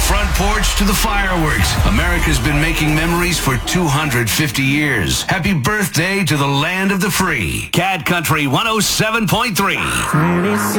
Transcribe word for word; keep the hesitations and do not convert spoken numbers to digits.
front porch to the fireworks, America's been making memories for two hundred fifty years. Happy birthday to the land of the free. Cat Country one oh seven point three.